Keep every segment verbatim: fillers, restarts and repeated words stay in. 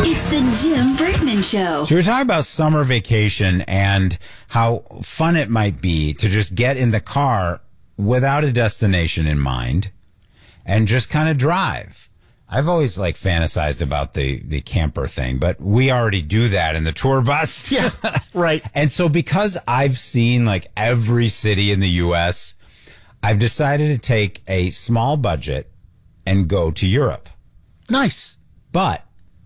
It's the Jim Brickman Show. So we're talking about summer vacation and how fun it might be to just get in the car without a destination in mind and just kind of drive. I've always like fantasized about the, the camper thing, but we already do that in the tour bus. Yeah, right. And so because I've seen like every city in the U S, I've decided to take a small budget and go to Europe. Nice. But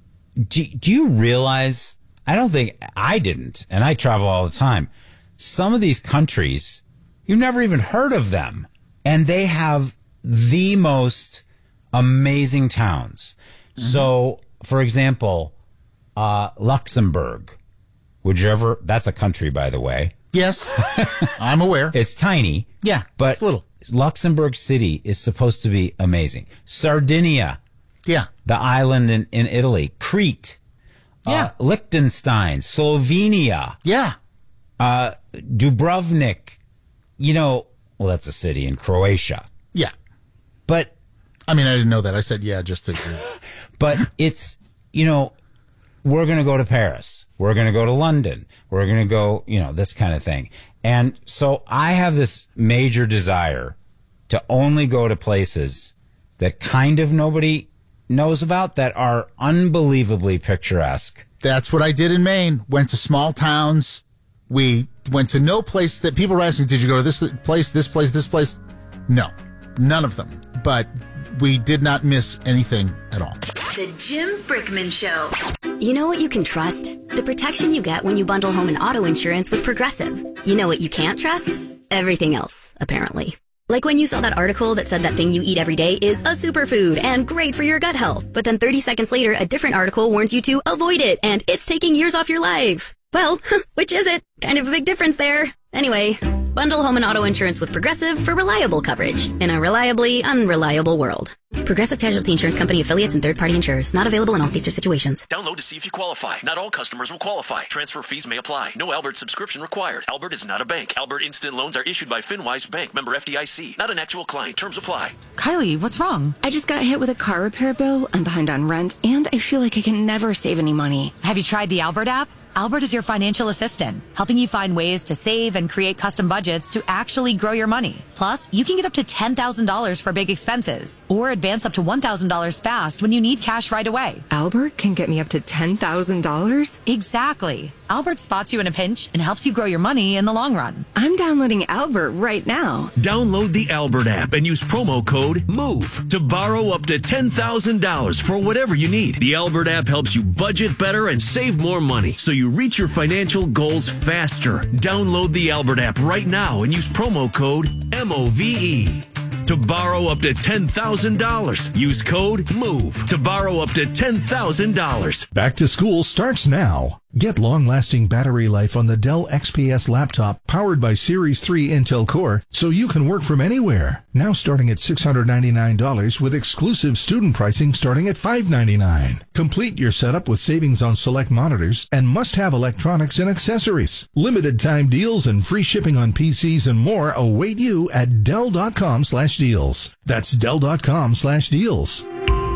do, do you realize, I don't think I didn't, and I travel all the time, some of these countries, you've never even heard of them. And they have the most amazing towns. Mm-hmm. So, for example, uh, Luxembourg. Would you ever, that's a country, by the way. Yes, I'm aware. It's tiny. Yeah, but it's little. Luxembourg City is supposed to be amazing. Sardinia. Yeah. The island in, in Italy. Crete. Yeah. Uh, Liechtenstein. Slovenia. Yeah. Uh, Dubrovnik. You know, well, that's a city in Croatia. Yeah. But. I mean, I didn't know that. I said, yeah, just to. But it's, you know, we're going to go to Paris. We're going to go to London. We're going to go, you know, this kind of thing. And so I have this major desire to only go to places that kind of nobody knows about, that are unbelievably picturesque. That's what I did in Maine. Went to small towns. We went to no place that people were asking, did you go to this place, this place, this place? No, none of them. But we did not miss anything at all. The Jim Brickman Show. You know what you can trust? The protection you get when you bundle home and auto insurance with Progressive. You know what you can't trust? Everything else, apparently. Like when you saw that article that said that thing you eat every day is a superfood and great for your gut health. But then thirty seconds later, a different article warns you to avoid it and it's taking years off your life. Well, which is it? Kind of a big difference there. Anyway, bundle home and auto insurance with Progressive for reliable coverage in a reliably unreliable world. Progressive Casualty Insurance Company affiliates and third-party insurers. Not available in all states or situations. Download to see if you qualify. Not all customers will qualify. Transfer fees may apply. No Albert subscription required. Albert is not a bank. Albert Instant Loans are issued by FinWise Bank, member F D I C. Not an actual client. Terms apply. Kylie, what's wrong? I just got hit with a car repair bill. I'm behind on rent, and I feel like I can never save any money. Have you tried the Albert app? Albert is your financial assistant, helping you find ways to save and create custom budgets to actually grow your money. Plus, you can get up to ten thousand dollars for big expenses or advance up to one thousand dollars fast when you need cash right away. Albert can get me up to ten thousand dollars? Exactly. Albert spots you in a pinch and helps you grow your money in the long run. I'm downloading Albert right now. Download the Albert app and use promo code MOVE to borrow up to ten thousand dollars for whatever you need. The Albert app helps you budget better and save more money so you reach your financial goals faster. Download the Albert app right now and use promo code M O V E to borrow up to ten thousand dollars. Use code MOVE to borrow up to ten thousand dollars. Back to school starts now. Get long-lasting battery life on the Dell X P S laptop powered by Series three Intel Core so you can work from anywhere. Now starting at six hundred ninety-nine dollars with exclusive student pricing starting at five hundred ninety-nine dollars. Complete your setup with savings on select monitors and must-have electronics and accessories. Limited time deals and free shipping on P Cs and more await you at Dell.com slash deals. That's Dell.com slash deals.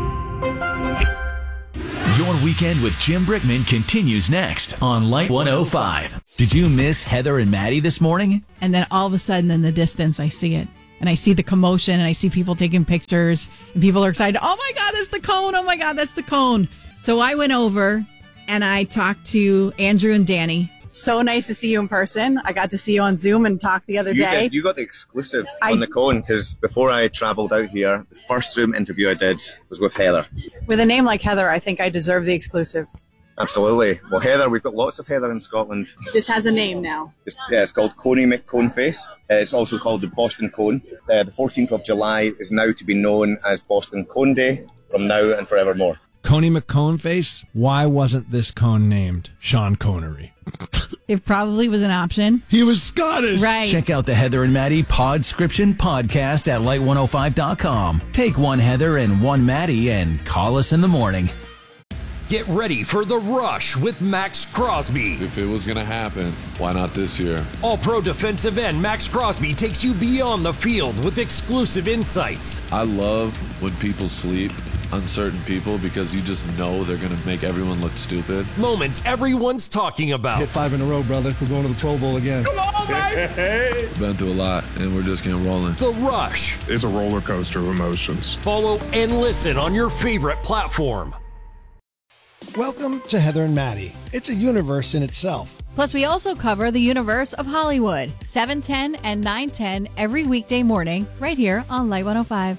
Your weekend with Jim Brickman continues next on Light one oh five. Did you miss Heather and Maddie this morning? And then all of a sudden in the distance, I see it. And I see the commotion and I see people taking pictures and people are excited. Oh my God, that's the cone. Oh my God, that's the cone. So I went over and I talked to Andrew and Danny. So nice to see you in person. I got to see you on Zoom and talk the other you day. Did, you got the exclusive I, on the cone because before I travelled out here, the first Zoom interview I did was with Heather. With a name like Heather, I think I deserve the exclusive. Absolutely. Well, Heather, we've got lots of Heather in Scotland. This has a name now. It's, yeah, it's called Coney McConeface. Uh, it's also called the Boston Cone. Uh, the fourteenth of July is now to be known as Boston Cone Day from now and forevermore. Coney McConeface? Why wasn't this cone named Sean Connery? It probably was an option. He was Scottish. Right. Check out the Heather and Maddie Podscription podcast at light one oh five dot com. Take one Heather and one Maddie and call us in the morning. Get ready for The Rush with Max Crosby. If it was going to happen, why not this year? All-Pro defensive end Max Crosby takes you beyond the field with exclusive insights. I love when people sleep uncertain people because you just know they're going to make everyone look stupid. Moments everyone's talking about. Hit five in a row, brother. We're going to the Pro Bowl again. Come on, baby! Been through a lot, and we're just getting rolling. The Rush. It's a roller coaster of emotions. Follow and listen on your favorite platform. Welcome to Heather and Maddie. It's a universe in itself. Plus, we also cover the universe of Hollywood, seven ten and nine ten every weekday morning, right here on Light one oh five.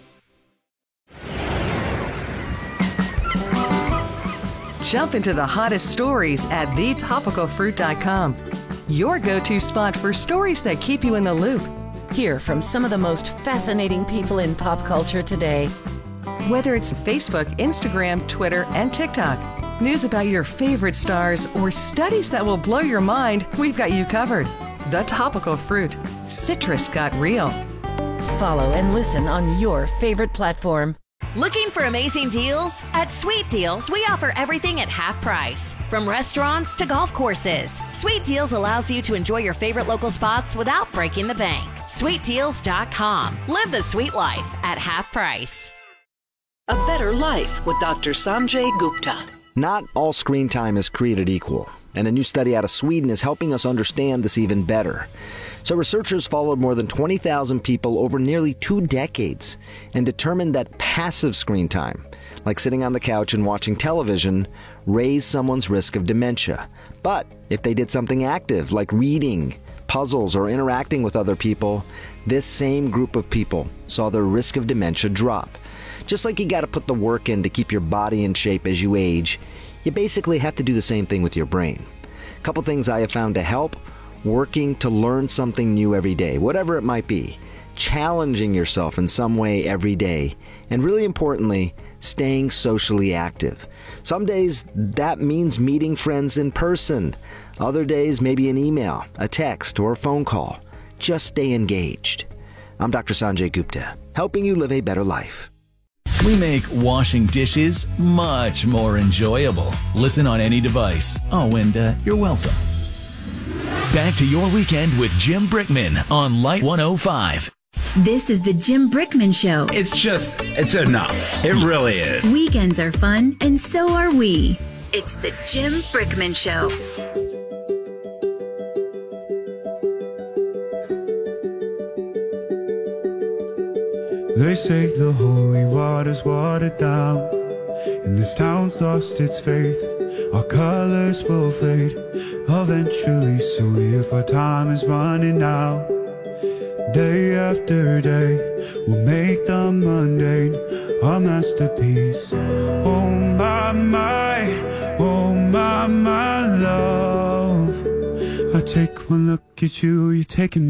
Jump into the hottest stories at the topical fruit dot com. Your go-to spot for stories that keep you in the loop. Hear from some of the most fascinating people in pop culture today. Whether it's Facebook, Instagram, Twitter, and TikTok, news about your favorite stars, or studies that will blow your mind, we've got you covered. The Topical Fruit. Citrus got real. Follow and listen on your favorite platform. Looking for amazing deals? At Sweet Deals, we offer everything at half price. From restaurants to golf courses, Sweet Deals allows you to enjoy your favorite local spots without breaking the bank. sweet deals dot com. Live the sweet life at half price. A better life with Doctor Sanjay Gupta. Not all screen time is created equal, and a new study out of Sweden is helping us understand this even better. So researchers followed more than twenty thousand people over nearly two decades and determined that passive screen time, like sitting on the couch and watching television, raised someone's risk of dementia. But if they did something active, like reading, puzzles, or interacting with other people, this same group of people saw their risk of dementia drop. Just like you got to put the work in to keep your body in shape as you age, you basically have to do the same thing with your brain. A couple things I have found to help: working to learn something new every day, whatever it might be, challenging yourself in some way every day, and really importantly, staying socially active. Some days that means meeting friends in person. Other days, maybe an email, a text, or a phone call. Just stay engaged. I'm Doctor Sanjay Gupta, helping you live a better life. We make washing dishes much more enjoyable. Listen on any device. Oh, and uh, you're welcome. Back to your weekend with Jim Brickman on Light one oh five. This is the Jim Brickman Show. It's just, it's enough. It really is. Weekends are fun, and so are we. It's the Jim Brickman Show. They say the holy water's watered down, and this town's lost its faith. Our colors will fade eventually, so if our time is running out, day after day, we'll make the mundane our masterpiece. Oh my, my, oh my, my love, I take one look at you, you're taking me